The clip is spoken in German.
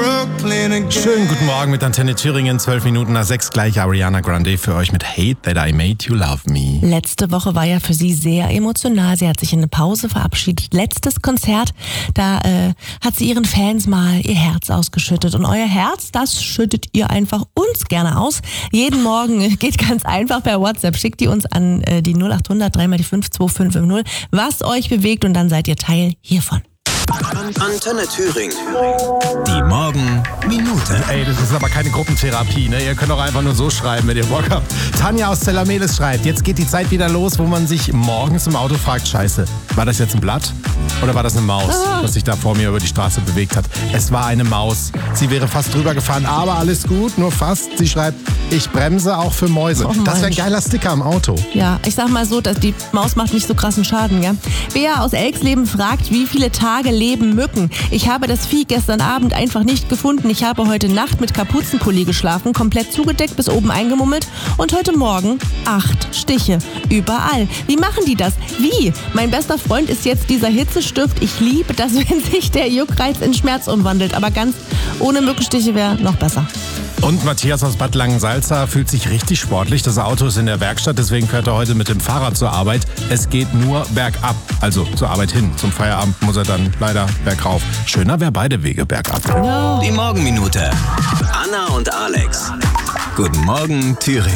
Schönen guten Morgen mit Antenne Thüringen, 12 Minuten nach 6 gleich Ariana Grande für euch mit Hate That I Made You Love Me. Letzte Woche war ja für sie sehr emotional. Sie hat sich in eine Pause verabschiedet. Letztes Konzert, da hat sie ihren Fans mal ihr Herz ausgeschüttet. Und euer Herz, das schüttet ihr einfach uns gerne aus. Jeden Morgen geht ganz einfach per WhatsApp. Schickt die uns an die 0800 3 mal die 5 2550, was euch bewegt, und dann seid ihr Teil hiervon. Antenne Thüringen. Die Morgenminute. Ey, das ist aber keine Gruppentherapie, ne? Ihr könnt auch einfach nur so schreiben, wenn ihr Bock habt. Tanja aus Zellermeles schreibt, jetzt geht die Zeit wieder los, wo man sich morgens im Auto fragt, scheiße, war das jetzt ein Blatt oder war das eine Maus, was sich da vor mir über die Straße bewegt hat? Es war eine Maus. Sie wäre fast drüber gefahren, aber alles gut, nur fast. Sie schreibt, ich bremse auch für Mäuse. Das wäre ein geiler Sticker am Auto. Ja, ich sag mal so, dass die Maus macht nicht so krassen Schaden, ja. Bea aus Elxleben fragt, wie viele Tage leben Mücken? Ich habe das Vieh gestern Abend einfach nicht gefunden. Ich habe heute Nacht mit Kapuzenpulli geschlafen, komplett zugedeckt, bis oben eingemummelt, und heute Morgen 8 Stiche. Überall. Wie machen die das? Wie? Mein bester Freund ist jetzt dieser Hitzestift. Ich liebe das, wenn sich der Juckreiz in Schmerz umwandelt. Aber ganz ohne Mückenstiche wäre noch besser. Und Matthias aus Bad Langensalza fühlt sich richtig sportlich. Das Auto ist in der Werkstatt, deswegen fährt er heute mit dem Fahrrad zur Arbeit. Es geht nur bergab, also zur Arbeit hin. Zum Feierabend muss er dann leider bergauf. Schöner wäre beide Wege bergab. Die Morgenminute. Anna und Alex. Guten Morgen, Thüringen.